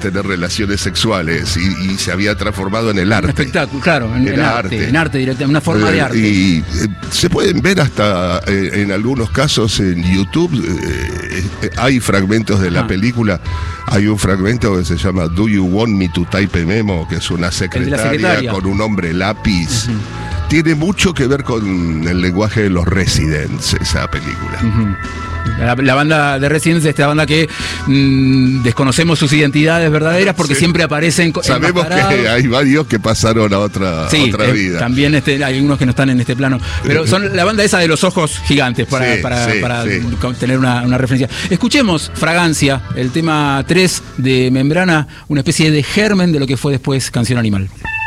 tener relaciones sexuales y se había transformado en el arte. Un espectáculo, claro, en arte directamente, una forma de arte. Y se pueden ver hasta en algunos casos en YouTube, hay fragmentos de la película. Hay un fragmento que se llama Do You Want Me to Type a Memo, que es una secretaria con un hombre lápiz. Tiene mucho que ver con el lenguaje de los Residents, esa película. La banda de Residents, esta banda que desconocemos sus identidades verdaderas porque siempre aparecen. Sabemos que hay varios que pasaron a otra vida. También hay unos que no están en este plano. Pero son la banda esa de los ojos gigantes, para tener una referencia. Escuchemos Fragancia, el tema 3 de Membrana, una especie de germen de lo que fue después Canción Animal.